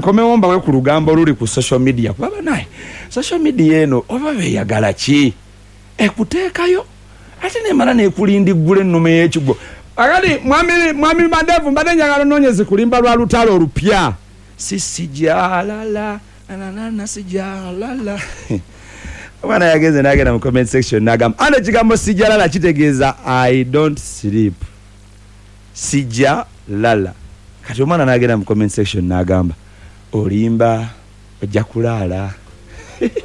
kankomewo mbawe ku lugambo luli ku social media kuba naye social media eno oba beyagala ki ekuteekayo ate nemala nekulindiggula ennume y'ekigwo akati mwami Madevu mbadde njagala nonyeze kulimba lwa lutalo olupya sisijalala ananana sijalala Wana yageze nagenda mu comment section nagamba ana kigambo sijalala kitegeeza I don't sleep sijalala kati omwana nagenda mu comment section nagamba olimba ojja kulala